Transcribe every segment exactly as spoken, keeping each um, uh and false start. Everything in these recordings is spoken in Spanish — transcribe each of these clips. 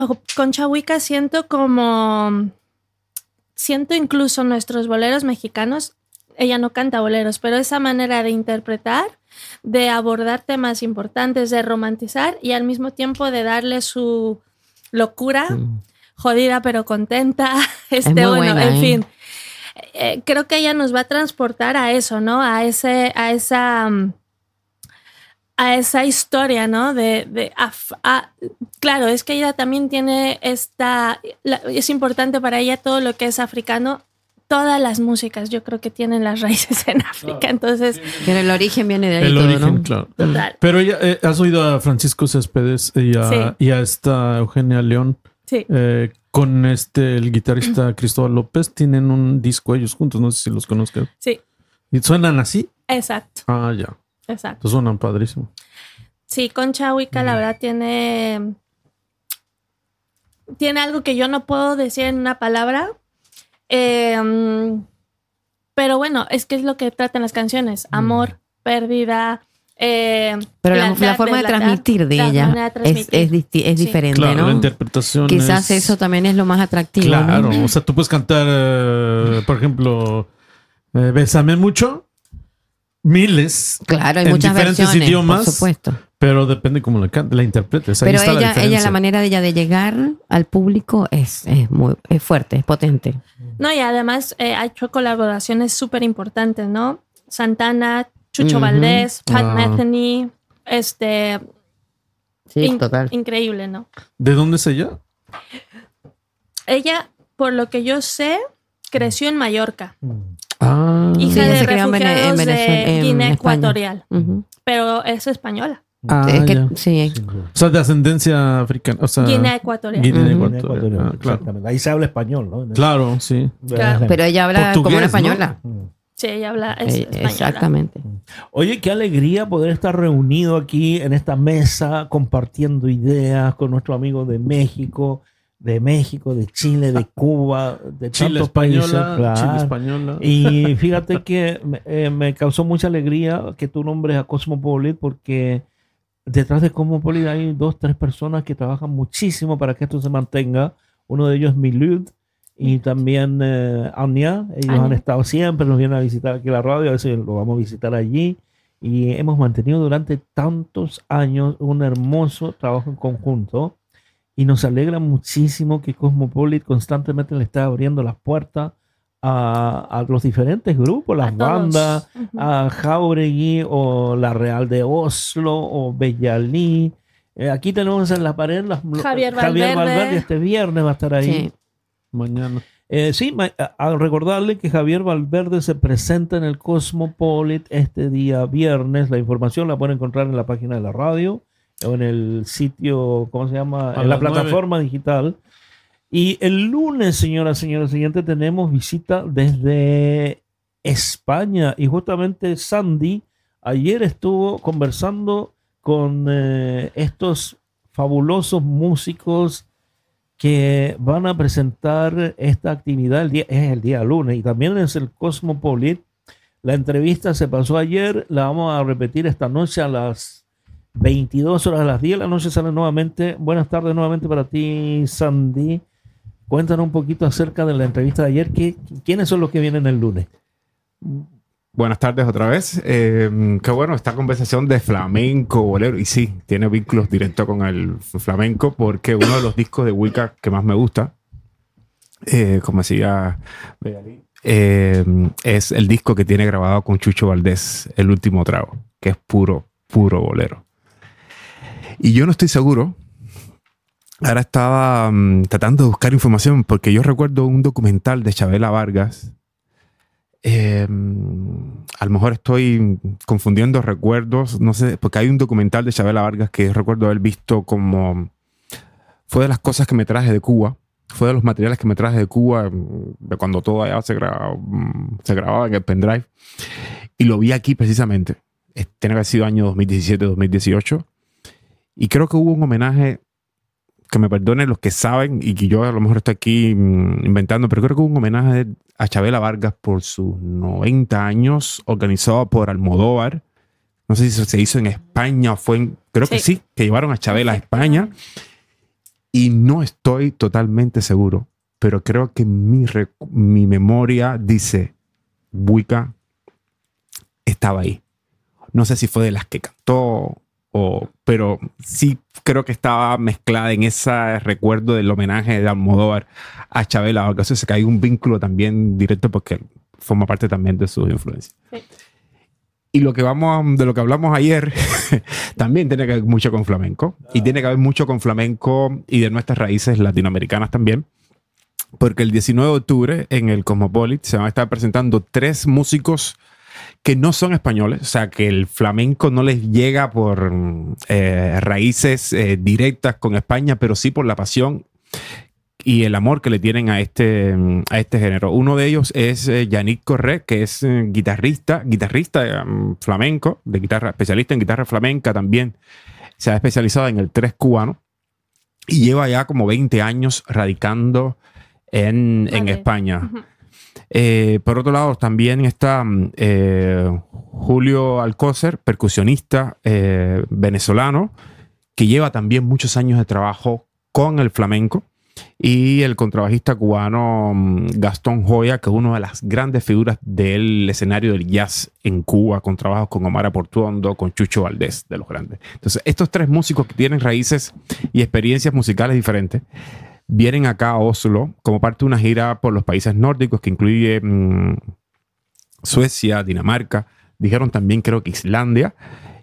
Concha Huica siento como... Siento incluso nuestros boleros mexicanos, ella no canta boleros, pero esa manera de interpretar, de abordar temas importantes, de romantizar y al mismo tiempo de darle su locura, mm. jodida pero contenta, este, bueno, buena, en ¿eh? fin. Eh, creo que ella nos va a transportar a eso, ¿no? A ese, a esa... Um, a esa historia, ¿no? De, de a, a, claro, es que ella también tiene esta... La, es importante para ella todo lo que es africano. Todas las músicas yo creo que tienen las raíces en África, claro. Entonces... Pero el origen viene de ahí el todo, origen, ¿no? Claro. Total. Pero ella, eh, ¿has oído a Francisco Céspedes y a, sí. y a esta Eugenia León? Sí. Eh, con este, el guitarrista Cristóbal López, tienen un disco ellos juntos, no sé si los conozcan. Sí. ¿Y suenan así? Exacto. Ah, ya. Exacto. Entonces suenan padrísimo. Sí, Concha Huica, mm. la verdad, tiene... Tiene algo que yo no puedo decir en una palabra. Eh, pero bueno, es que es lo que tratan las canciones. Amor, mm. pérdida... Eh, pero la, la forma de, de transmitir de ella de transmitir. es, es, es sí. diferente, claro, ¿no? La interpretación quizás es... eso también es lo más atractivo. Claro, ¿no? O sea, tú puedes cantar, uh, por ejemplo, uh, Bésame mucho, miles, claro, hay en muchas diferentes versiones, idiomas, por supuesto. Pero depende cómo la cante, la interpretes. Ahí pero está ella, la ella, la manera de ella de llegar al público es, es muy es fuerte, es potente. No, y además eh, ha hecho colaboraciones súper importantes, ¿no? Santana, Chucho uh-huh. Valdés, Pat ah. Metheny. Este, sí, in- total. Increíble, ¿no? ¿De dónde es ella? Ella, por lo que yo sé, creció en Mallorca. Ah. Hija sí, de se refugiados en Venezuela, de en Guinea España. Ecuatorial. Uh-huh. Pero es española. Ah, es que, sí. O sea, de ascendencia africana. O sea, Guinea Ecuatorial. Guinea Uh-huh. Ecuatorial. Ah, claro. Exactamente. Ahí se habla español, ¿no? Claro, sí. Claro. Pero ella habla Portugués, como una española. ¿no? Sí, ella habla es eh, española. Exactamente. Oye, qué alegría poder estar reunido aquí en esta mesa compartiendo ideas con nuestros amigos de México, de México, de Chile, de Cuba, de Chile tantos española, países. Claro. Chile española. Y fíjate que me, eh, me causó mucha alegría que tú nombres a Cosmopolit, porque detrás de Cosmopolit hay dos, tres personas que trabajan muchísimo para que esto se mantenga. Uno de ellos es Milud y también eh, Anya. Ellos Anya. han estado siempre, nos vienen a visitar aquí a la radio, a veces lo vamos a visitar allí. Y hemos mantenido durante tantos años un hermoso trabajo en conjunto. Y nos alegra muchísimo que Cosmopolit constantemente le está abriendo las puertas a, a los diferentes grupos, las bandas, uh-huh. a Jauregui o la Real de Oslo o Bellalí. Eh, aquí tenemos en la pared las, Javier, Javier Valverde. Valverde. Este viernes va a estar ahí. Sí. Mañana. Eh, sí, ma- a recordarle que Javier Valverde se presenta en el Cosmopolit este día viernes. La información la pueden encontrar en la página de la radio o en el sitio, ¿cómo se llama? A en la las plataforma nueve. digital. Y el lunes, señoras, señores, siguiente tenemos visita desde España. Y justamente Sandy ayer estuvo conversando con eh, estos fabulosos músicos que van a presentar esta actividad. El día, es el día lunes y también es el Cosmopolit. La entrevista se pasó ayer, la vamos a repetir esta noche a las veintidós horas, a las diez de la noche sale nuevamente. Buenas tardes nuevamente para ti, Sandy. Cuéntanos un poquito acerca de la entrevista de ayer. ¿Qué, ¿Quiénes son los que vienen el lunes? Buenas tardes otra vez. Eh, qué bueno esta conversación de flamenco, bolero. Y sí, tiene vínculos directos con el flamenco porque uno de los discos de Huica que más me gusta, eh, como decía eh, es el disco que tiene grabado con Chucho Valdés, El Último Trago, que es puro, puro bolero. Y yo no estoy seguro. Ahora estaba um, tratando de buscar información porque yo recuerdo un documental de Chavela Vargas. Eh, a lo mejor estoy confundiendo recuerdos, no sé, porque hay un documental de Chavela Vargas que recuerdo haber visto como... Fue de las cosas que me traje de Cuba. Fue de los materiales que me traje de Cuba, de cuando todo allá se grababa, se grababa en el pendrive. Y lo vi aquí precisamente. Tiene que haber sido año dos mil diecisiete, dos mil dieciocho. Y creo que hubo un homenaje, que me perdonen los que saben, y que yo a lo mejor estoy aquí mmm, inventando, pero creo que hubo un homenaje a Chavela Vargas por sus noventa años, organizado por Almodóvar. No sé si se hizo en España o fue en... Creo sí. que sí, que llevaron a Chabela a España. y no estoy totalmente seguro, pero creo que mi, mi memoria dice Buika estaba ahí. No sé si fue de las que cantó, o, pero sí creo que estaba mezclada en ese recuerdo del homenaje de Almodóvar a Chabela. Porque eso se cae un vínculo también directo porque forma parte también de sus influencias. Sí. Y lo que vamos, de lo que hablamos ayer también tiene que ver mucho con flamenco. Y tiene que ver mucho con flamenco y de nuestras raíces latinoamericanas también. Porque el diecinueve de octubre en el Cosmopolit se van a estar presentando tres músicos que no son españoles. O sea, que el flamenco no les llega por eh, raíces eh, directas con España, pero sí por la pasión y el amor que le tienen a este, a este género. Uno de ellos es eh, Yannick Corré, que es eh, guitarrista, guitarrista um, flamenco, de guitarra, especialista en guitarra flamenca también. Se ha especializado en el tres cubano y lleva ya como veinte años radicando en, vale. en España. Uh-huh. Eh, por otro lado, también está eh, Julio Alcócer, percusionista eh, venezolano, que lleva también muchos años de trabajo con el flamenco. Y el contrabajista cubano Gastón Joya, que es una de las grandes figuras del escenario del jazz en Cuba, con trabajos con Omar Portuondo, con Chucho Valdés, de los grandes. Entonces, estos tres músicos que tienen raíces y experiencias musicales diferentes, vienen acá a Oslo como parte de una gira por los países nórdicos que incluye mmm, Suecia, Dinamarca, dijeron también creo que Islandia,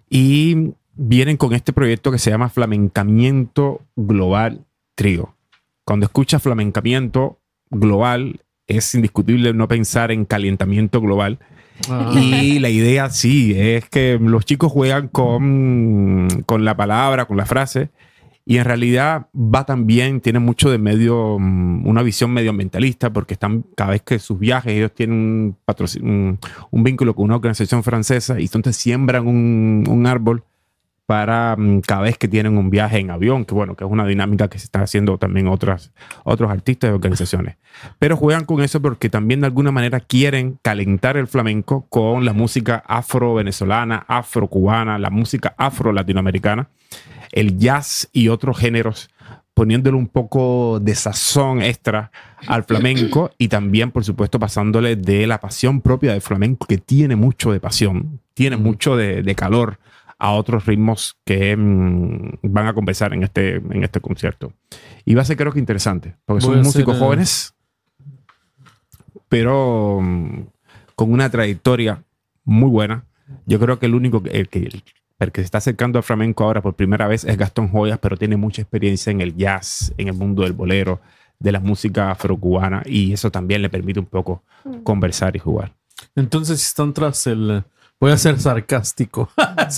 y vienen con este proyecto que se llama Flamencamiento Global Trío. Cuando escuchas flamencamiento global, es indiscutible no pensar en calentamiento global. Ah. Y la idea sí, es que los chicos juegan con, con la palabra, con la frase, y en realidad va también, tiene mucho de medio, una visión medioambientalista, porque están, cada vez que sus viajes, ellos tienen un, patrocin, un, un vínculo con una organización francesa, y entonces siembran un, un árbol para um, cada vez que tienen un viaje en avión, que bueno, que es una dinámica que se está haciendo también otras, otros artistas y organizaciones. Pero juegan con eso porque también de alguna manera quieren calentar el flamenco con la música afro-venezolana, afro-cubana, la música afro-latinoamericana, el jazz y otros géneros, poniéndole un poco de sazón extra al flamenco y también, por supuesto, pasándole de la pasión propia del flamenco, que tiene mucho de pasión, tiene mucho de, de calor, a otros ritmos que mmm, van a compensar en este, en este concierto. Y va a ser, creo que interesante, porque Voy son músicos ser, jóvenes, pero mmm, con una trayectoria muy buena. Yo creo que el único que, el, que, el que se está acercando al flamenco ahora por primera vez es Gastón Joyas, pero tiene mucha experiencia en el jazz, en el mundo del bolero, de la música afrocubana, y eso también le permite un poco conversar y jugar. Entonces están tras el... Voy a ser sarcástico.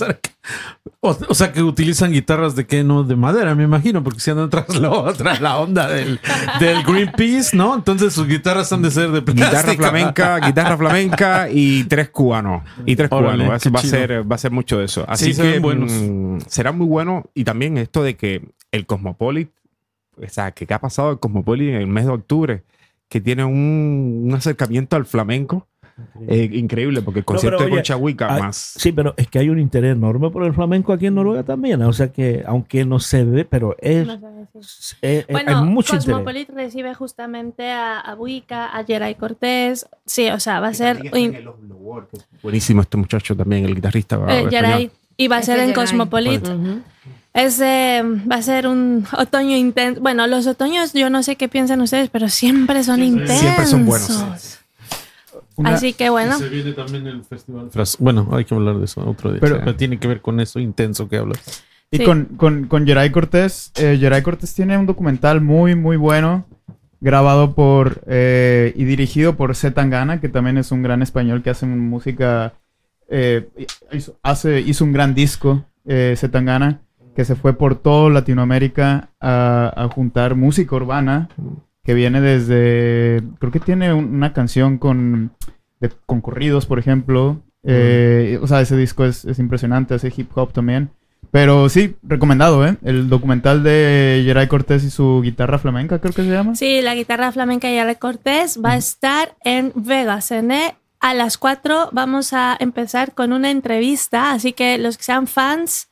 o, o sea, que utilizan guitarras de qué, no de madera, me imagino, porque si andan tras, lo, tras la onda del, del Greenpeace, ¿no? Entonces sus guitarras han de ser de plástico. Guitarra flamenca, guitarra flamenca y tres cubanos. Y tres Órale, cubanos. Va a, ser, va a ser mucho de eso. Así sí, que mmm, será muy bueno. Y también esto de que el Cosmopolit, o sea, que qué ha pasado el Cosmopolit en el mes de octubre, que tiene un, un acercamiento al flamenco. Eh, increíble, porque el concierto no, pero, de Concha Huica más. Sí, pero es que hay un interés enorme por el flamenco aquí en Noruega también. O sea que, aunque no se ve, pero es. No es, es bueno, hay mucho Cosmopolit interés. Recibe justamente a, a Buika, a Geray Cortés. Sí, o sea, va a ser. In... Buenísimo este muchacho también, el guitarrista. Eh, Geray. Y va a ser en Cosmopolit. Uh-huh. Es, eh, va a ser un otoño intenso. Bueno, los otoños, yo no sé qué piensan ustedes, pero siempre son sí, intensos. Siempre son buenos. Una, Así que bueno. Se viene también el festival. Bueno, hay que hablar de eso otro día. Pero, pero tiene que ver con eso intenso que hablas. Y sí. con, con, con Geray Cortés. Eh, Geray Cortés tiene un documental muy, muy bueno. Grabado por eh, y dirigido por C. Tangana, que también es un gran español que hace música. Eh, hizo, hace, hizo un gran disco, eh, C. Tangana, que se fue por toda Latinoamérica a, a juntar música urbana. Que viene desde... Creo que tiene una canción con, de, con corridos, por ejemplo. Eh, mm. O sea, ese disco es, es impresionante. Hace hip hop también. Pero sí, recomendado, ¿eh? El documental de Geray Cortés y su guitarra flamenca, creo que se llama. Sí, la guitarra flamenca de Geray Cortés va mm. a estar en Vegas, en E. A las cuatro vamos a empezar con una entrevista. Así que los que sean fans...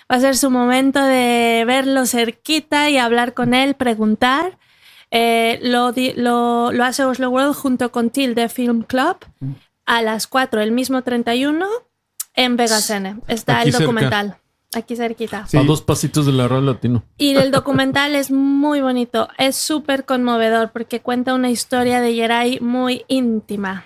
Va a ser su momento de verlo cerquita y hablar con él, preguntar. Eh, lo, di- lo, lo hace Oslo World junto con Tilde Film Club a las cuatro, el mismo treinta y uno, en Vegasene. Está Aquí el cerca. documental. Aquí cerquita. Sí. A dos pasitos de la Radio Latino. Y el documental es muy bonito, es súper conmovedor porque cuenta una historia de Yeray muy íntima.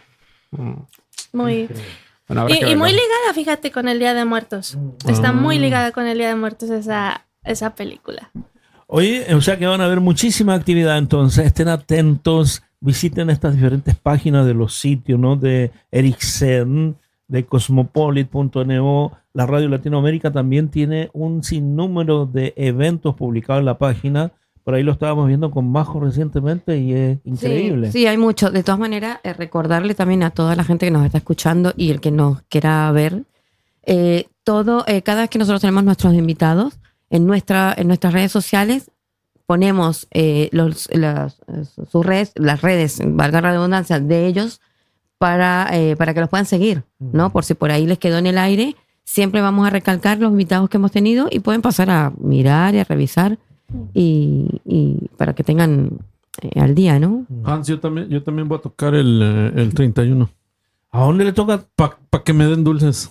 Muy, Bueno, habrá y, que y verlo. muy ligada, fíjate, con el Día de Muertos. Está muy ligada con el Día de Muertos esa, esa película. Oye, o sea que van a haber muchísima actividad, entonces estén atentos, visiten estas diferentes páginas de los sitios, ¿no? De Ericsson, de Cosmopolit punto no. La Radio Latinoamérica también tiene un sinnúmero de eventos publicados en la página. Por ahí lo estábamos viendo con Majo recientemente y es increíble. Sí, sí, hay mucho. De todas maneras, eh, recordarle también a toda la gente que nos está escuchando y el que nos quiera ver, eh, todo, eh, cada vez que nosotros tenemos nuestros invitados, en, nuestra, en nuestras redes sociales ponemos eh, los, las, sus redes, las redes, valga la redundancia, de ellos para, eh, para que los puedan seguir, ¿no? Por si por ahí les quedó en el aire, siempre vamos a recalcar los invitados que hemos tenido y pueden pasar a mirar y a revisar y, y para que tengan eh, al día, ¿no? Hans, yo también, yo también voy a tocar el, eh, el treinta y uno. ¿A dónde le toca? Para pa que me den dulces.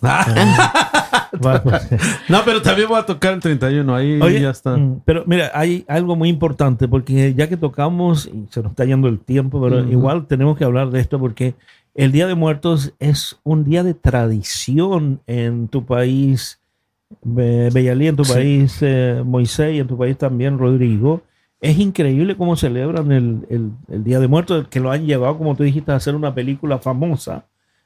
Va, pues. No, pero también voy a tocar el treinta y uno. Ahí Oye, ya está. mm, pero mira, hay algo muy importante porque ya que tocamos y se nos está yendo el tiempo, pero Ujú. igual tenemos que hablar de esto porque el Día de Muertos es un día de tradición en tu país, Be- Beyalí, en tu Sí. país, eh, Moisés, y en tu país también, Rodrigo. Es increíble cómo celebran el, el- el Día de Muertos, que lo han llevado, como tú dijiste, a hacer una película famosa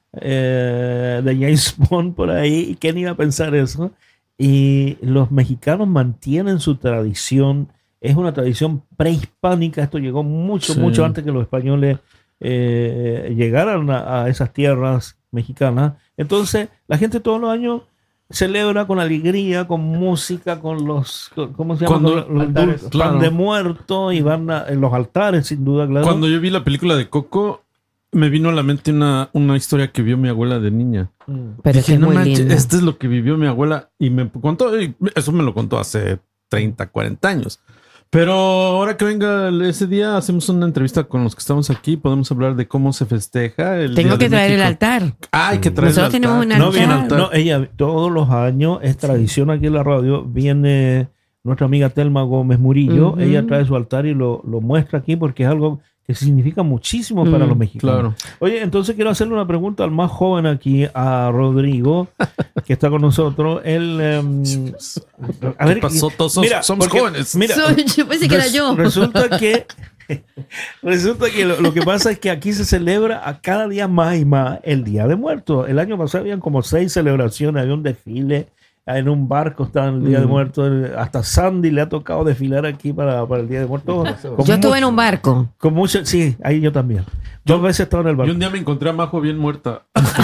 eh, de James Bond por ahí. ¿Y quién iba a pensar eso? Y los mexicanos mantienen su tradición. Es una tradición prehispánica. Esto llegó mucho, Sí. mucho antes que los españoles eh, llegaran a, a esas tierras mexicanas. Entonces, la gente todos los años celebra con alegría, con música, con los, con- ¿cómo se llama? Cuando- Con los altares, dulces, claro. pan de muerto, y van a, en los altares, sin duda, claro. Cuando yo vi la película de Coco, me vino a la mente una, una historia que vio mi abuela de niña. Mm. Pero Dije, es no muy manches, linda. esto es lo que vivió mi abuela. Y me contó, y eso me lo contó hace treinta, cuarenta años. Pero ahora que venga el- ese día, hacemos una entrevista con los que estamos aquí. Podemos hablar de cómo se festeja el Tengo Día que de traer el México. altar. Ah, hay que traer Nosotros el tenemos altar. un No, altar. viene, altar. no, ella todos los años es tradición aquí en la radio. Viene nuestra amiga Telma Gómez Murillo. Ujú. Ella trae su altar y lo, lo muestra aquí porque es algo que significa muchísimo para Mm, los mexicanos. Claro. Oye, entonces quiero hacerle una pregunta al más joven aquí, a Rodrigo, que está con nosotros. Él, em, a ¿Qué ver, pasó? Todos somos- mira, somos porque- jóvenes. Mira, Soy- yo pensé que era Res- yo. Resulta que, resulta que lo, lo que pasa es que aquí se celebra a cada día más y más el Día de Muertos. El año pasado habían como seis celebraciones, había un desfile, en un barco estaba el Día de Mm. Muertos. Hasta Sandy le ha tocado desfilar aquí para, para el Día de Muertos. Con Yo estuve mu- en un barco. Con mucho, sí, ahí yo también. Dos veces he estado en el Y barco. un día me encontré a Majo bien muerta.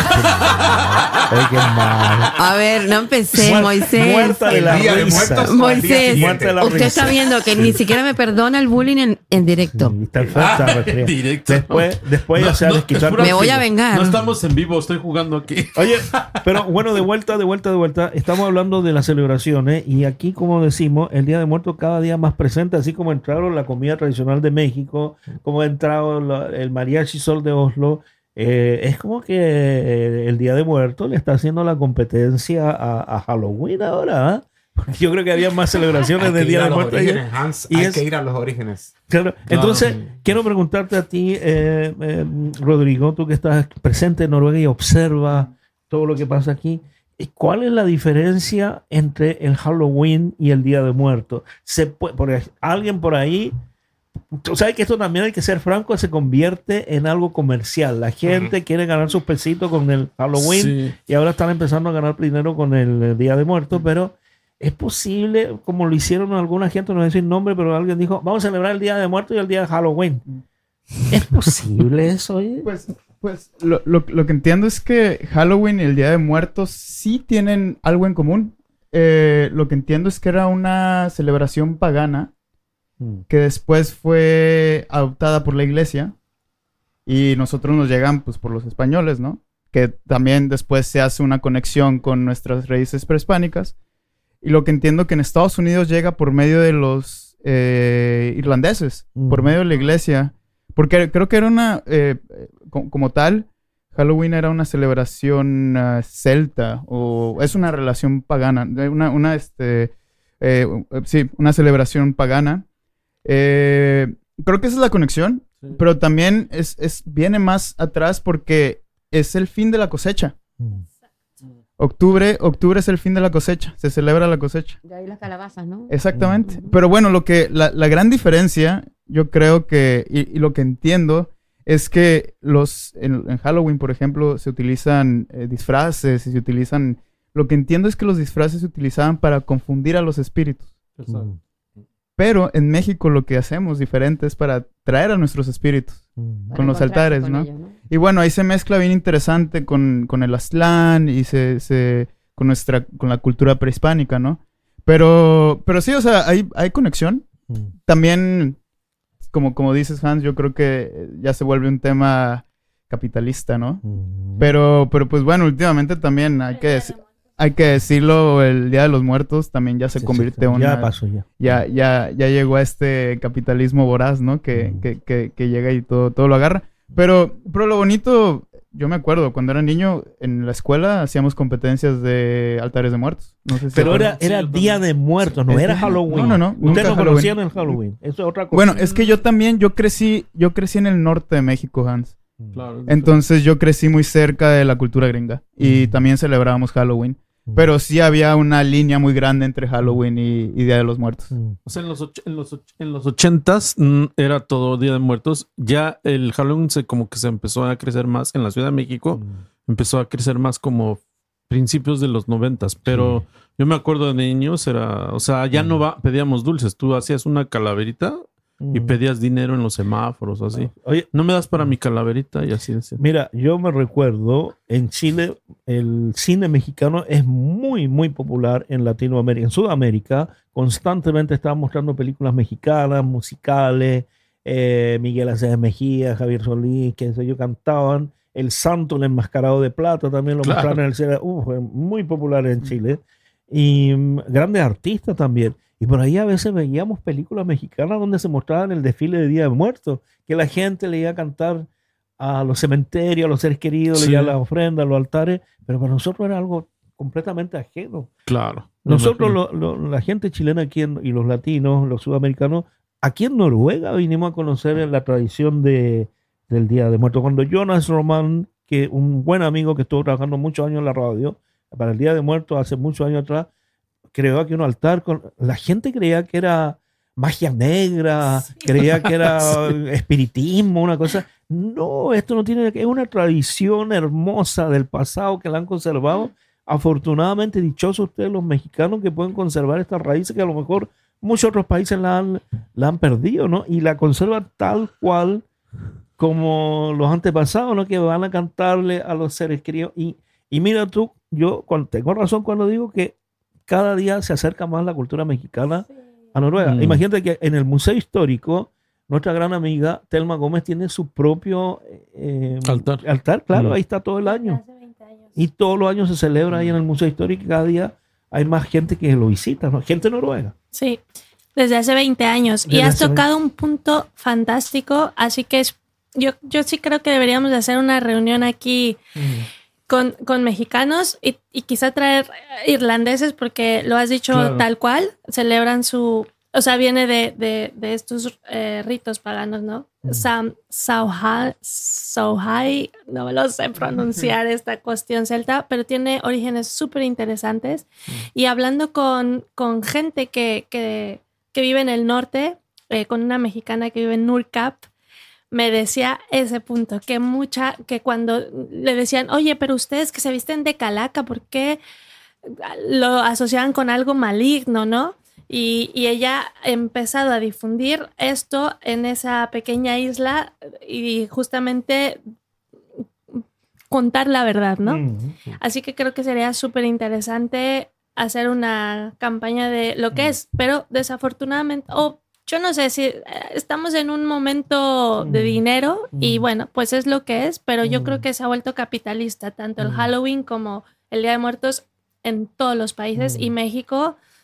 Ay, qué mal. A ver, no empecé, Muer- Moisés. Muerta de El la Día de risa. Muertos. Moisés, Muerta de la usted risa. está viendo que ni siquiera me perdona el bullying en, en directo. Sí, está enferma, está resfriada. Directo. Después, después No, ya se ha no, desquitado. es pura- Me voy a vengar. No estamos en vivo, estoy jugando aquí. Oye, pero bueno, de vuelta, de vuelta, de vuelta. Estamos hablando de las celebraciones y aquí, como decimos, el Día de Muertos cada día más presente, así como entraron la comida tradicional de México, como ha entrado la- el mariachi Sol de Oslo. Eh, es como que eh, el Día de Muertos le está haciendo la competencia a, a Halloween ahora, ¿ah? Porque yo creo que había más celebraciones Hay del que ir Día a de los Muertos. orígenes, Hans. y Hay es- que ir a los orígenes. Claro. Entonces, quiero preguntarte a ti, eh, eh, Rodrigo, tú que estás presente en Noruega y observas todo lo que pasa aquí, ¿cuál es la diferencia entre el Halloween y el Día de Muertos? Se puede, porque alguien por ahí, tú sabes que esto también hay que ser franco, se convierte en algo comercial. La gente quiere ganar sus pesitos con el Halloween Sí. y ahora están empezando a ganar dinero con el eh, Día de Muertos, pero es posible, como lo hicieron alguna gente, no voy a decir nombre, pero alguien dijo, vamos a celebrar el Día de Muertos y el Día de Halloween. ¿Es posible eso? Oye? Pues, pues lo, lo- lo que entiendo es que Halloween y el Día de Muertos sí tienen algo en común. Eh, lo que entiendo es que era una celebración pagana que después fue adoptada por la iglesia y nosotros nos llegan pues por los españoles, ¿no? Que también después se hace una conexión con nuestras raíces prehispánicas Y lo que entiendo que en Estados Unidos llega por medio de los eh, irlandeses, Mm. por medio de la iglesia. Porque creo que era una, eh, co- como tal, Halloween era una celebración uh, celta, o es una relación pagana, una, una este, eh, sí, una celebración pagana. Eh, creo que esa es la conexión, Sí. pero también es, es, viene más atrás porque es el fin de la cosecha. Mm. Octubre, octubre es el fin de la cosecha, se celebra la cosecha. De ahí las calabazas, ¿no? Exactamente. Pero bueno, lo que, la, la gran diferencia, yo creo que, y, y lo que entiendo, es que los, en, en Halloween, por ejemplo, se utilizan eh, disfraces y se utilizan, lo que entiendo es que los disfraces se utilizaban para confundir a los espíritus. Exacto. Pero en México lo que hacemos diferente es para traer a nuestros espíritus. Mm. Con los Para encontrarse altares, con ¿no? ellos, ¿no? Y bueno, ahí se mezcla bien interesante con, con el Aztlán y se, se, con, nuestra, con la cultura prehispánica, ¿no? Pero, pero sí, o sea, hay, hay conexión. Mm. También, como, como dices, Hans, yo creo que ya se vuelve un tema capitalista, ¿no? Mm. Pero, pero pues bueno, últimamente también hay que, dec- hay que decirlo, el Día de los Muertos también ya se Sí, convierte en sí, una... Ya pasó, ya. ya, ya, ya llegó a este capitalismo voraz, ¿no? Que, Mm. que, que, que llega y todo, todo lo agarra. Pero, pero lo bonito, yo me acuerdo, cuando era niño, en la escuela hacíamos competencias de altares de muertos. No sé si Pero se era, acuerdan. era Sí, yo Día también. de Muertos, no Es era día- Halloween. no, no, no, nunca Ustedes no Halloween. conocían el Halloween. Eso es otra cosa. Bueno, es que yo también, yo crecí, yo crecí en el norte de México, Hans. Mm. Claro. Entonces yo crecí muy cerca de la cultura gringa. Y Mm. también celebrábamos Halloween. Mm. Pero sí había una línea muy grande entre Halloween y, y Día de los Muertos. Mm. O sea, en los, och- en los, och- en los ochentas mm, era todo Día de Muertos. Ya el Halloween se como que se empezó a crecer más en la Ciudad de México. Mm. Empezó a crecer más como principios de los noventas. Pero yo me acuerdo de niños, era, o sea, ya no va, pedíamos dulces. Tú hacías una calaverita y Mm. pedías dinero en los semáforos, así. Oye, No me das para mi calaverita y así decía. mira, yo me recuerdo, en Chile el cine mexicano es muy, muy popular en Latinoamérica. En Sudamérica constantemente estaban mostrando películas mexicanas, musicales, eh, Miguel Aceves Mejía, Javier Solís, que sé yo, cantaban. El Santo, el Enmascarado de Plata también lo Claro. mostraron en el cine. Uf, fue muy popular en Chile. Y mm, grandes artistas también. Y por ahí a veces veíamos películas mexicanas donde se mostraban el desfile de Día de Muertos, que la gente le iba a cantar a los cementerios, a los seres queridos, Sí. le iba a las ofrendas, a los altares, pero para nosotros era algo completamente ajeno. Claro. me Nosotros, imagino. lo- lo- la gente chilena aquí en- y los latinos, los sudamericanos, aquí en Noruega vinimos a conocer la tradición de, del Día de Muertos. Cuando Jonas Roman, que un buen amigo que estuvo trabajando muchos años en la radio, para el Día de Muertos hace muchos años atrás, creó aquí un altar. Con, la gente creía que era magia negra, creía que era espiritismo, una cosa. No, esto no tiene que es una tradición hermosa del pasado que la han conservado. Afortunadamente, dichosos ustedes los mexicanos que pueden conservar estas raíces que a lo mejor muchos otros países la han, la han perdido, ¿no? Y la conservan tal cual como los antepasados, ¿no? Que van a cantarle a los seres queridos. Y, y mira tú, yo cuando, tengo razón cuando digo que cada día se acerca más la cultura mexicana a Noruega. Mm. Imagínate que en el Museo Histórico, nuestra gran amiga Telma Gómez tiene su propio eh, Altar. altar, claro, Mm. ahí está todo el año. Hace veinte años. Y todos los años se celebra ahí en el Museo Histórico y cada día hay más gente que lo visita, ¿no? Gente noruega. Sí, desde hace veinte años. Desde y has hace tocado un punto fantástico, así que es, yo, yo sí creo que deberíamos de hacer una reunión aquí con, con mexicanos y, y quizá traer irlandeses, porque lo has dicho Claro. tal cual, celebran su... O sea, viene de, de, de estos eh, ritos paganos, ¿no? Mm. Sam, Sauhai, Sauhai, no me lo sé pronunciar esta cuestión celta, pero tiene orígenes súper interesantes. Y hablando con, con gente que, que, que vive en el norte, eh, con una mexicana que vive en Nurcap, me decía ese punto, que mucha, que cuando le decían, oye, pero ustedes que se visten de calaca, ¿por qué lo asociaban con algo maligno, no? Y, y ella ha empezado a difundir esto en esa pequeña isla y justamente contar la verdad, ¿no? Mm. Así que creo que sería súper interesante hacer una campaña de lo que es, pero desafortunadamente, o yo no sé si eh, estamos en un momento de Mm. dinero y Mm. bueno, pues es lo que es, pero yo Mm. creo que se ha vuelto capitalista, tanto el Mm. Halloween como el Día de Muertos en todos los países Mm. y México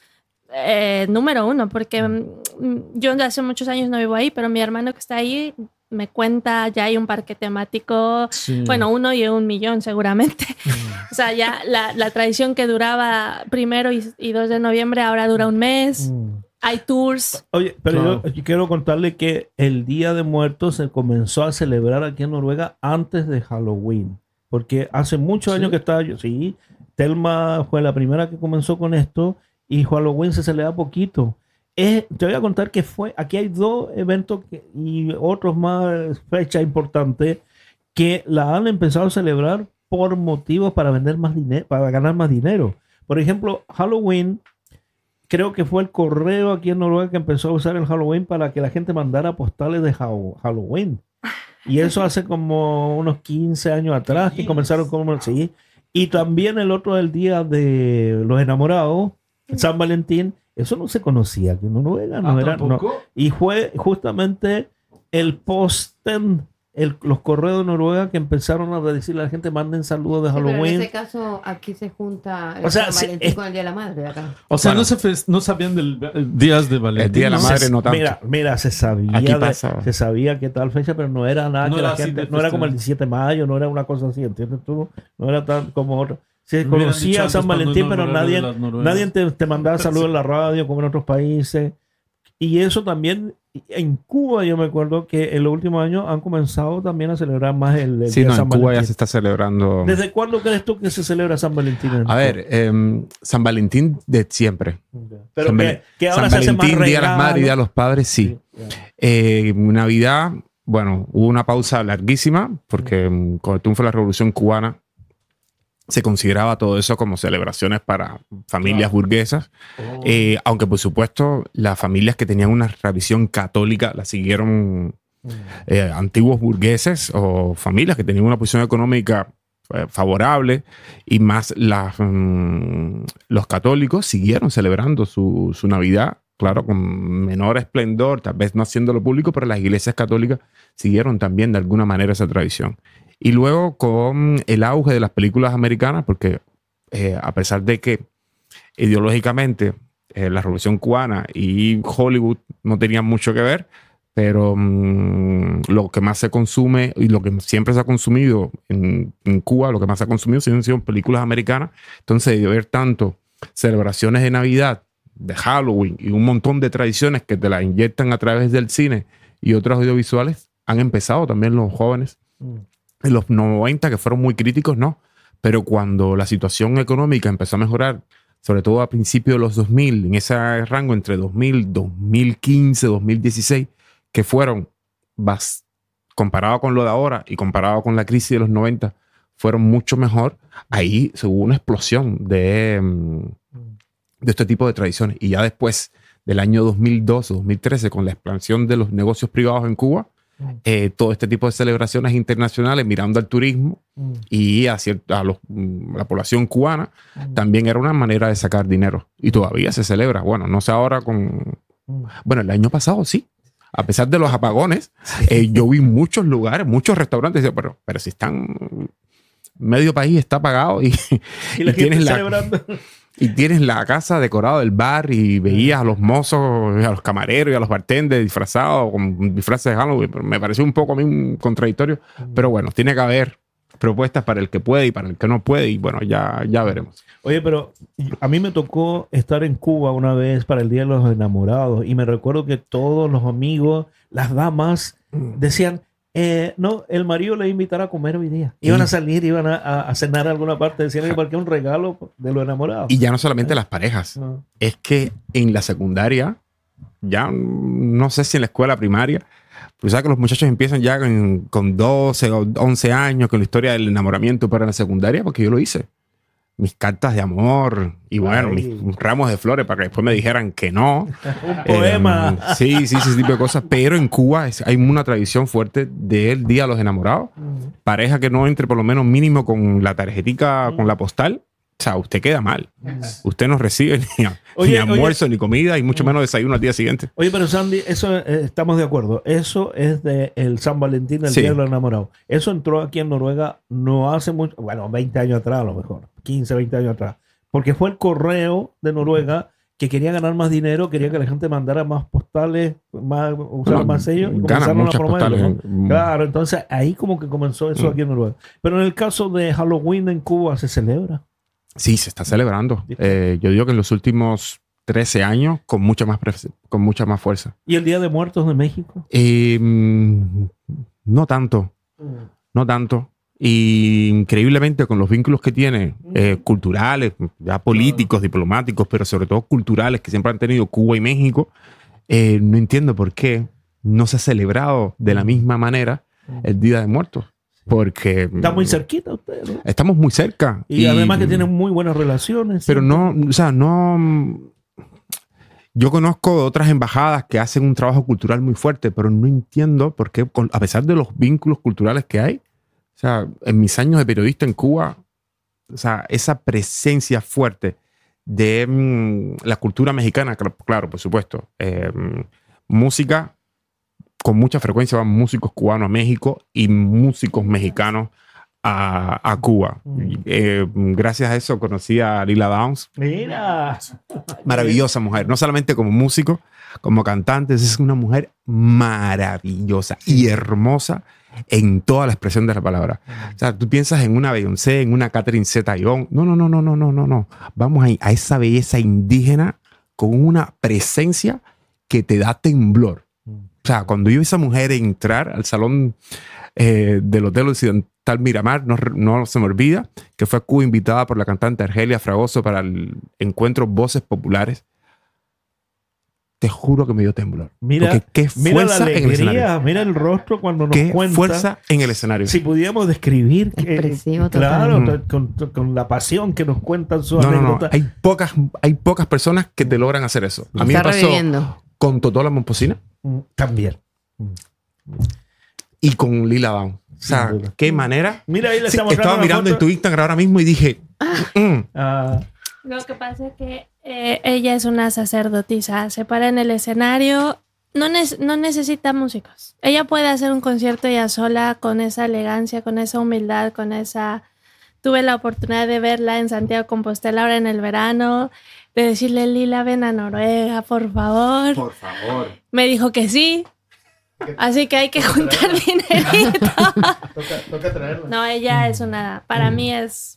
eh, número uno, porque mm, yo hace muchos años no vivo ahí, pero mi hermano que está ahí me cuenta, ya hay un parque temático, Sí. bueno, uno y un millón seguramente. Mm. O sea, ya la, la tradición que duraba primero y, y dos de noviembre ahora dura un mes. Mm. Hay tours. Oye, pero Claro. yo, yo quiero contarle que el Día de Muertos se comenzó a celebrar aquí en Noruega antes de Halloween. Porque hace muchos ¿Sí? años que estaba yo. Sí, Telma fue la primera que comenzó con esto y Halloween se celebra poquito. Es, te voy a contar que fue. Aquí hay dos eventos que- y otros más, fechas importantes que la han empezado a celebrar por motivos para vender más dinero, para ganar más dinero. Por ejemplo, Halloween. Creo que fue el correo aquí en Noruega que empezó a usar el Halloween para que la gente mandara postales de Hau- Halloween. Y eso hace como unos quince años atrás que comenzaron como sí. Y también el otro el día de los enamorados, San Valentín, eso no se conocía aquí en Noruega, no Ah, era, no. ¿tampoco? Y fue justamente el posten, el, los correos de Noruega que empezaron a decirle a la gente manden saludos de Sí, pero en Halloween. ese caso, aquí se junta el O sea, San sí, Valentín es- con el Día de la Madre acá. O sea, Bueno. no, se fes- no sabían del eh, días de Valentín. El Día de la ¿no? Madre Se- no tanto. Mira, mira, se sabía, Aquí de- pasa. se sabía qué tal fecha, pero no era nada No que era la así gente, de no era como el festejo. diecisiete de mayo, no era una cosa así, ¿entiendes tú? No era tan como otro. Se Me hubieran dicho conocía antes San cuando Valentín, no pero era de nadie, las noruegas. nadie te, te mandaba saludos en la radio como en otros países. Y eso también, en Cuba yo me acuerdo que en los últimos años han comenzado también a celebrar más el, el Sí, Día no, de en San Cuba ya Valentín. se está celebrando. ¿Desde cuándo crees tú que se celebra San Valentín? en A ver, em, San Valentín de siempre. Cuba? Pero San que, Val- que ahora San se hace más Valentín, Día de las Madres y Día de regalos. los Padres, sí. ya. Eh, Navidad, bueno, hubo una pausa larguísima porque mm, cuando triunfó la Revolución Cubana se consideraba todo eso como celebraciones para familias Claro. burguesas. Oh. Eh, aunque por supuesto las familias que tenían una tradición católica la siguieron eh, antiguos burgueses o familias que tenían una posición económica eh, favorable y más las, mm, los católicos siguieron celebrando su, su Navidad, claro, con menor esplendor, tal vez no haciéndolo público, pero las iglesias católicas siguieron también de alguna manera esa tradición. Y luego con el auge de las películas americanas, porque eh, a pesar de que ideológicamente eh, la Revolución Cubana y Hollywood no tenían mucho que ver, pero mm, lo que más se consume y lo que siempre se ha consumido en, en Cuba, lo que más se ha consumido siempre han sido películas americanas. Entonces, de ver tanto celebraciones de Navidad, de Halloween y un montón de tradiciones que te las inyectan a través del cine y otros audiovisuales, han empezado también los jóvenes Mm. en los noventa, que fueron muy críticos, no. Pero cuando la situación económica empezó a mejorar, sobre todo a principios de los dos mil, en ese rango entre dos mil, dos mil quince, dos mil dieciséis, que fueron, bas- comparado con lo de ahora y comparado con la crisis de los noventa, fueron mucho mejor, ahí se hubo una explosión de, mm, de este tipo de tradiciones. Y ya después del año dos mil doce, dos mil trece, con la expansión de los negocios privados en Cuba, eh, todo este tipo de celebraciones internacionales mirando al turismo Mm. y a, cier- a los- mm, la población cubana, también era una manera de sacar dinero. Y todavía se celebra. Bueno, no sé ahora con... Mm. Bueno, el año pasado sí. A pesar de los apagones, eh, yo vi muchos lugares, muchos restaurantes, decía, pero, pero si están... Medio país está apagado y, Y la y gente tienes la, celebrando. y tienes la casa decorada del bar y veías a los mozos, a los camareros y a los bartenders disfrazados con disfraces de Halloween. Pero me pareció un poco a mí un contradictorio. Pero bueno, tiene que haber propuestas para el que puede y para el que no puede. Y bueno, ya, ya veremos. Oye, pero a mí me tocó estar en Cuba una vez para el Día de los Enamorados y me recuerdo que todos los amigos, las damas, decían, eh, no, el marido le iba a invitar a comer hoy día. Iban a salir, iban a, a- a cenar a alguna parte, decían que porque un regalo de los enamorados. Y ya no solamente las parejas. No. Es que en la secundaria, ya mm, no sé si en la escuela primaria, pero sabes que los muchachos empiezan ya con, con doce o once años con la historia del enamoramiento para la secundaria, porque yo lo hice. Mis cartas de amor y bueno, Ay. mis ramos de flores para que después me dijeran que no. Un poema. Eh, sí, sí, sí, ese tipo de cosas. Pero en Cuba es- hay una tradición fuerte del Día de los Enamorados. Pareja que no entre por lo menos mínimo con la tarjetica, con la postal, o sea, usted queda mal. Usted no recibe ni, a- Oye, ni oye. almuerzo, ni comida, y mucho menos desayuno al día siguiente. Oye, pero Sandy, eso eh, estamos de acuerdo. Eso es de el San Valentín, el Sí. Día de los Enamorados. Eso entró aquí en Noruega no hace mucho, bueno, veinte años atrás a lo mejor, quince, veinte años atrás. Porque fue el correo de Noruega que quería ganar más dinero, quería que la gente mandara más postales, más, usar Bueno, más sellos y ganan comenzaron a muchas promoverlo, ¿no? postales. Mm. Claro, entonces ahí como que comenzó eso Mm. aquí en Uruguay. Pero en el caso de Halloween en Cuba se celebra. Sí, se está celebrando. Eh, yo digo que en los últimos trece años con mucha más, pres- con mucha más fuerza. ¿Y el Día de Muertos de México? Eh, mm, no tanto, no tanto. Y increíblemente con los vínculos que tiene, eh, culturales, ya políticos, diplomáticos, pero sobre todo culturales que siempre han tenido Cuba y México, eh, no entiendo por qué no se ha celebrado de la misma manera el Día de Muertos. Porque Está muy cerquita usted, ¿no? estamos muy cerca. Y, además que tienen muy buenas relaciones. Pero siempre. no, o sea, no. Yo conozco otras embajadas que hacen un trabajo cultural muy fuerte, pero no entiendo por qué, con- a pesar de los vínculos culturales que hay, o sea, en mis años de periodista en Cuba, o sea, esa presencia fuerte de mm, la cultura mexicana, claro, claro, por supuesto, eh, música, con mucha frecuencia van músicos cubanos a México y músicos mexicanos a, a Cuba. Mm. Eh, gracias a eso conocí a Lila Downs, Mira. maravillosa mujer, no solamente como músico, como cantante, es una mujer maravillosa y hermosa en toda la expresión de la palabra. O sea, tú piensas en una Beyoncé, en una Catherine Zeta-Jones. No, no, no, no, no, no, no, no. Vamos a, a esa belleza indígena con una presencia que te da temblor. O sea, cuando yo vi a esa mujer entrar al salón eh, del Hotel Occidental Miramar, no, no se me olvida que fue a Cuba invitada por la cantante Argelia Fragoso para el encuentro Voces Populares. Te juro que me dio temblor. Mira, Porque qué mira la fuerza en el escenario. alegría, mira el rostro cuando nos Qué cuenta. fuerza en el escenario. Si pudiéramos describir, que- Expresivo claro, total. con, con la pasión que nos cuentan sus No, no, no. anécdotas. Hay pocas, hay pocas personas que te logran hacer eso. A mí me Está pasó reviviendo. con Totó la Momposina Mm, También. y con Lila Downs. O sea, Sin duda. qué manera. Mira, ahí le Sí, estamos estaba mirando en tu Instagram ahora mismo y dije, "Mm, Lo que pasa es que eh, ella es una sacerdotisa, se para en el escenario, no, ne- no necesita músicos. Ella puede hacer un concierto ella sola con esa elegancia, con esa humildad, con esa... Tuve la oportunidad de verla en Santiago de Compostela ahora en el verano, de decirle, Lila, ven a Noruega, por favor. por favor. Me dijo que sí, así que hay que juntar dinerito. Toca, toca traerla. No, ella es una... Para mí es...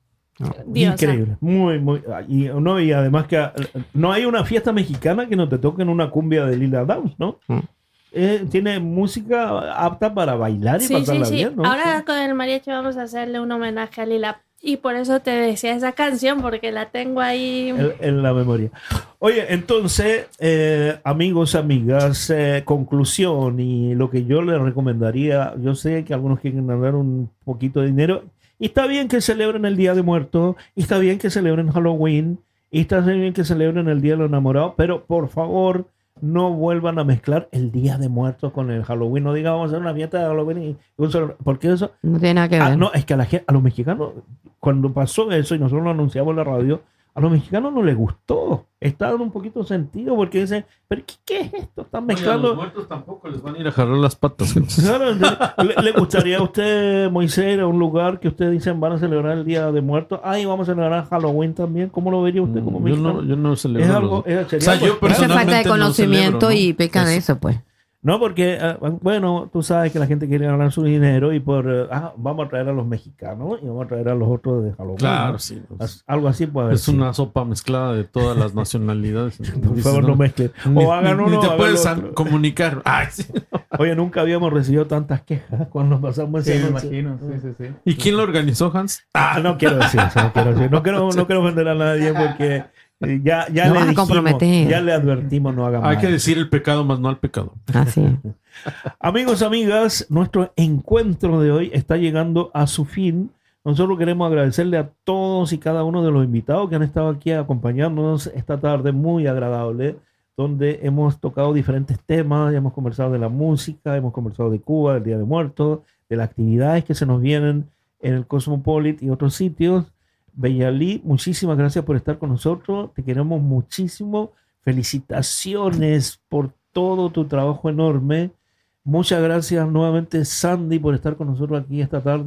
diosa. Increíble. Muy, muy. Y, no, y además que eh, no hay una fiesta mexicana que no te toquen una cumbia de Lila Downs, ¿no? Mm. Eh, tiene música apta para bailar y Sí, sí, pasarla sí. bien, ¿no? Ahora con el mariachi vamos a hacerle un homenaje a Lila. Y por eso te decía esa canción, porque la tengo ahí. En, en la memoria. Oye, entonces, eh, amigos, amigas, eh, conclusión y lo que yo les recomendaría, yo sé que algunos quieren ganar un poquito de dinero, y está bien que celebren el Día de Muertos, y está bien que celebren Halloween, y está bien que celebren el Día de los Enamorados, pero por favor, no vuelvan a mezclar el Día de Muertos con el Halloween. No digan, vamos a hacer una fiesta de Halloween, y un solo- porque eso... No tiene nada que ver. Ah, no, es que a, la, gen- a los mexicanos, cuando pasó eso y nosotros lo anunciamos en la radio, a los mexicanos no les gustó. Estaban un poquito sentido porque dicen, ¿pero qué, qué es esto? Están Oye, a los mezclando. muertos tampoco les van a ir a jalar las patas. Claro, entonces, ¿le, le gustaría a usted, Moisés, a un lugar que ustedes dicen van a celebrar el Día de Muertos? Ay, vamos a celebrar Halloween también. ¿Cómo lo vería usted como yo mexicano? no, yo no celebro. es algo, los- es, sería O sea, algo yo extraño. Hace falta de personalmente no conocimiento celebro, ¿no? y peca de Eso. eso, pues. No, porque, ah, bueno, tú sabes que la gente quiere ganar su dinero y por, eh, ah, vamos a traer a los mexicanos y vamos a traer a los otros de Halloween. Claro, ¿no? sí. pues, As- Algo así puede haber es sido. una sopa mezclada de todas las nacionalidades. Por Dices, favor, no, no, mezclen. Ni, O hagan ni- uno ni o te hagan puedes lo an- otro. comunicar. Ay, sí. Oye, nunca habíamos recibido tantas quejas cuando pasamos Sí, ese me anuncio. imagino. Sí, sí, sí. ¿Y quién lo organizó, Hans? Ah, no quiero decir eso, no quiero decir. No quiero, no quiero ofender a nadie porque eh, ya, ya No le vas a dijimos, comprometer. ya le advertimos, no hagan Hay mal. que decir el pecado más no al pecado. Así es. Amigos, amigas, nuestro encuentro de hoy está llegando a su fin. Nosotros queremos agradecerle a todos y cada uno de los invitados que han estado aquí acompañándonos esta tarde muy agradable, donde hemos tocado diferentes temas, hemos conversado de la música, hemos conversado de Cuba, del Día de Muertos, de las actividades que se nos vienen en el Cosmopolit y otros sitios. Beyalí, muchísimas gracias por estar con nosotros. Te queremos muchísimo. Felicitaciones por todo tu trabajo enorme. Muchas gracias nuevamente, Sandy, por estar con nosotros aquí esta tarde.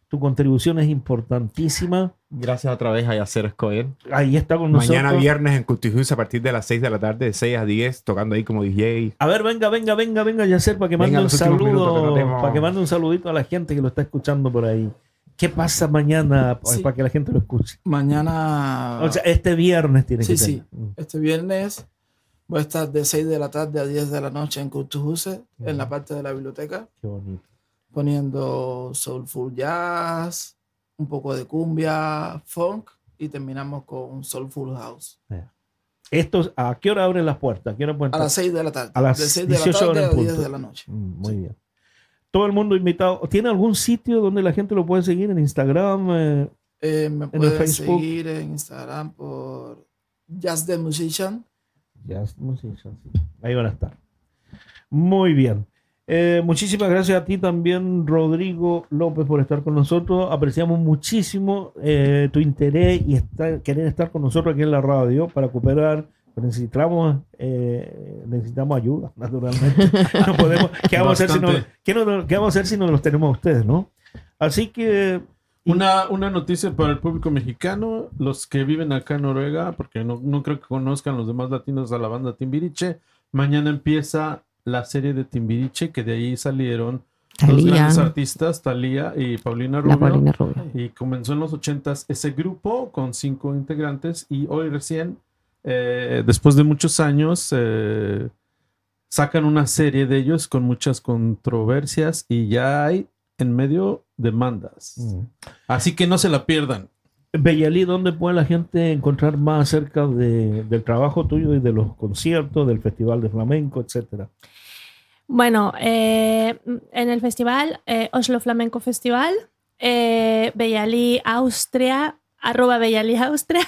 Tu contribución es importantísima. Gracias otra vez a Yacer Escobar. Ahí está con nosotros. Mañana viernes en Cutijus a partir de las seis de la tarde, de seis a diez, tocando ahí como D J. A ver, venga, venga, venga, venga, Yacer, para que mande Venga, un los últimos minutos que no saludo, tenemos. para que mande un saludito a la gente que lo está escuchando por ahí. ¿Qué pasa mañana Sí. para que la gente lo escuche? Mañana. O sea, este viernes tiene sí, que ser. sí. Este viernes voy a estar de seis de la tarde a diez de la noche en Cultuhuse, en la parte de la biblioteca, Qué bonito. poniendo soulful jazz, un poco de cumbia, funk y terminamos con soulful house. Estos, ¿a qué hora abren las puertas? ¿A qué hora pueden A estar? las seis de la tarde. A las de seis de la dieciocho tarde horas a en diez punto. de la noche. Mm, Muy Sí. bien. Todo el mundo invitado. ¿Tiene algún sitio donde la gente lo puede seguir en Instagram? Eh, Eh, me el pueden Facebook. seguir en Instagram por Just the Musician. Just Musician, sí. Ahí van a estar. Muy bien. Eh, muchísimas gracias a ti también, Rodrigo López, por estar con nosotros. Apreciamos muchísimo eh, tu interés y estar, querer estar con nosotros aquí en la radio para cooperar. Necesitamos, eh, necesitamos ayuda, naturalmente. No podemos, ¿qué, vamos a hacer si no, Bastante. ¿qué, no- qué vamos a hacer si no los tenemos a ustedes, no? Así que... y- Una, una noticia para el público mexicano, los que viven acá en Noruega, porque no, no creo que conozcan los demás latinos a la banda Timbiriche. Mañana empieza la serie de Timbiriche, que de ahí salieron dos Thalía. grandes artistas, Thalía y Paulina La Rubio. Paulina Rubio. Y comenzó en los ochentas ese grupo con cinco integrantes y hoy recién, eh, después de muchos años, eh, sacan una serie de ellos con muchas controversias y ya hay en medio demandas. Mm. Así que no se la pierdan. Bellalí, ¿dónde puede la gente encontrar más acerca de- del trabajo tuyo y de los conciertos, del Festival de Flamenco, etcétera? Bueno, eh, en el festival, eh, Oslo Flamenco Festival, eh, Bellali Austria, arroba Bellali Austria,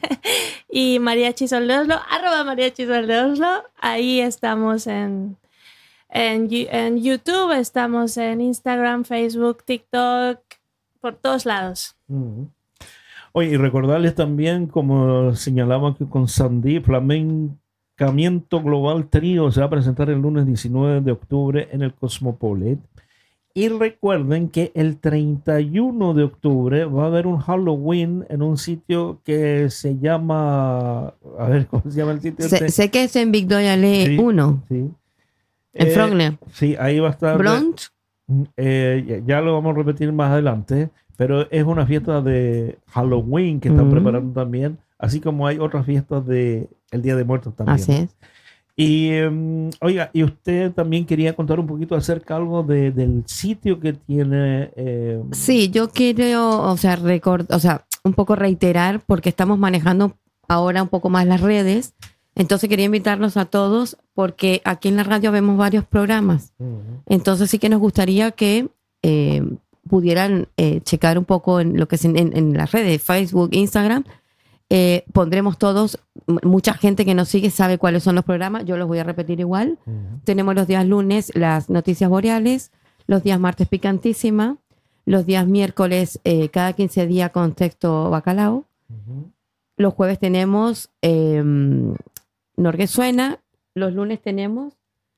y Mariachi Sol de Oslo, arroba Mariachi Sol de Oslo. Ahí estamos en, en, Yu- en YouTube, estamos en Instagram, Facebook, TikTok, por todos lados. Mm. Oye, y recordarles también, como señalamos aquí con Sandy, Flamencamiento Global Trío se va a presentar el lunes diecinueve de octubre en el Cosmopolit. Y recuerden que el treinta y uno de octubre va a haber un Halloween en un sitio que se llama... A ver, ¿cómo se llama el sitio? Sé, este? sé que es en Victoria Lee Sí. uno, Sí. en Eh, Frogner. Sí, ahí va a estar... Bronx. Eh, ya, ya lo vamos a repetir más adelante, pero es una fiesta de Halloween que están Mm. preparando también, así como hay otras fiestas de el Día de Muertos también. Así ¿no? es. Y em, oiga, y usted también quería contar un poquito acerca algo de- del sitio que tiene. eh, Sí, yo quiero, o sea, record, o sea, un poco reiterar, porque estamos manejando ahora un poco más las redes. Entonces quería invitarlos a todos, porque aquí en la radio vemos varios programas. Ujú. Entonces sí que nos gustaría que eh, pudieran eh, checar un poco en lo que es en, en- en las redes, Facebook, Instagram. Eh, pondremos todos, m- mucha gente que nos sigue sabe cuáles son los programas, yo los voy a repetir igual. Ujú. Tenemos los días lunes las noticias boreales, los días martes picantísima, los días miércoles eh, cada quince días contexto bacalao, Ujú. los jueves tenemos eh, Norgue Suena, los lunes tenemos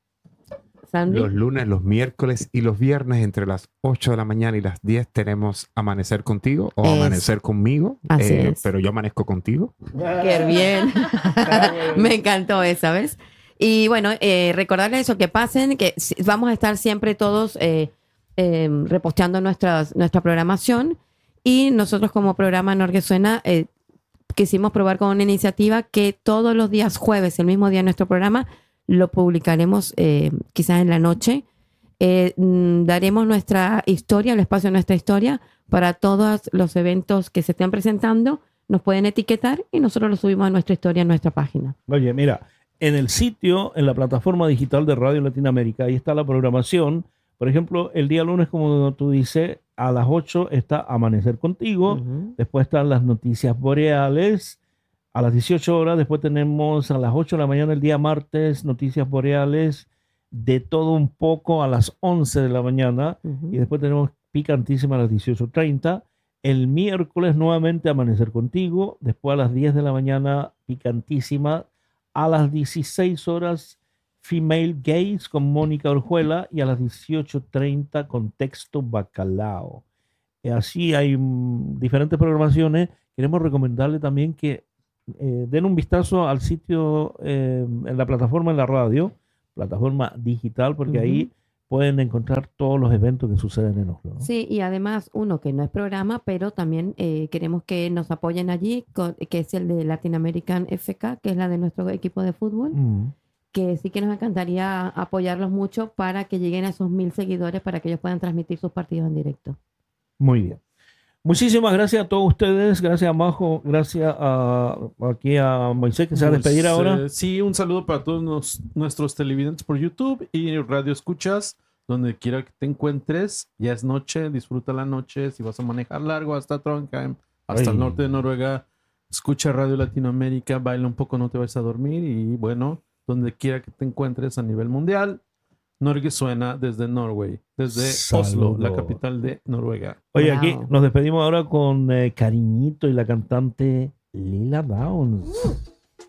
Sandy. Los lunes, los miércoles y los viernes entre las ocho de la mañana y las diez tenemos Amanecer Contigo o Es. Amanecer Conmigo. Así eh, es. Pero yo amanezco contigo. Qué bien. Me encantó esa, ¿ves? Y bueno, eh, recordarles eso, que pasen, que si- vamos a estar siempre todos eh, eh, reposteando nuestras, nuestra programación. Y nosotros como programa Norgue Suena eh, quisimos probar con una iniciativa que todos los días jueves, el mismo día de nuestro programa, lo publicaremos eh, quizás en la noche. Eh, mm, daremos nuestra historia, el espacio de nuestra historia para todos los eventos que se estén presentando. Nos pueden etiquetar y nosotros lo subimos a nuestra historia en nuestra página. Oye, mira, en el sitio, en la plataforma digital de Radio Latinoamérica, ahí está la programación. Por ejemplo, el día lunes, como tú dices, a las ocho está Amanecer Contigo. Ujú. Después están las noticias boreales a las dieciocho horas. Después tenemos a las ocho de la mañana el día martes noticias boreales de todo un poco a las once de la mañana. Ujú. Y después tenemos picantísima a las dieciocho treinta. El miércoles nuevamente Amanecer Contigo. Después a las diez de la mañana picantísima. A las dieciséis horas Female Gays con Mónica Orjuela. Y a las dieciocho treinta Contexto Bacalao. Eh, así hay mm, diferentes programaciones. Queremos recomendarle también que eh, den un vistazo al sitio eh, en la plataforma en la radio, plataforma digital, porque Ujú. ahí pueden encontrar todos los eventos que suceden en Oslo, ¿no? Sí, y además uno que no es programa, pero también eh, queremos que nos apoyen allí, con- que es el de Latin American F K, que es la de nuestro equipo de fútbol, Mm. que sí que nos encantaría apoyarlos mucho para que lleguen a esos mil seguidores para que ellos puedan transmitir sus partidos en directo. Muy bien. Muchísimas gracias a todos ustedes. Gracias a Majo. Gracias a, aquí a Moisés, que se va a despedir Pues, ahora. eh, sí, un saludo para todos nos- nuestros televidentes por YouTube y Radio Escuchas, donde quiera que te encuentres. Ya es noche, disfruta la noche. Si vas a manejar largo hasta Trondheim, hasta Ay. el norte de Noruega, escucha Radio Latinoamérica, baila un poco, no te vayas a dormir. Y bueno, donde quiera que te encuentres a nivel mundial, Norge suena desde Norway, desde Oslo, la Saludos. capital de Noruega. Oye, Bravo. aquí nos despedimos ahora con eh, Cariñito y la cantante Lila Downs.